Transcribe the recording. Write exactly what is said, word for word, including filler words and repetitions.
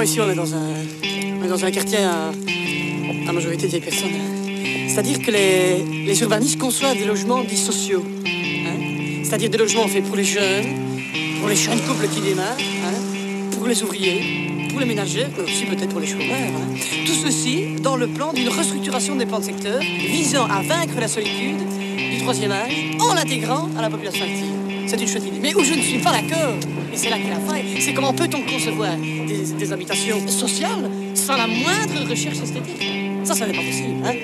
Bon, ici, on est dans un, on est dans un quartier à, à majorité de vieilles personnes. C'est-à-dire que les, les urbanistes conçoivent des logements dits sociaux. Hein. C'est-à-dire des logements faits pour les jeunes, pour les jeunes couples qui démarrent, hein, pour les ouvriers, pour les ménagères, mais aussi peut-être pour les chômeurs. Hein. Tout ceci dans le plan d'une restructuration des plans de secteur visant à vaincre la solitude du troisième âge en l'intégrant à la population active. C'est une chouette idée. Mais où je ne suis pas d'accord, et c'est là qu'est la faille, c'est comment peut-on concevoir des, des habitations sociales sans la moindre recherche esthétique. Ça, ça n'est pas possible. Hein.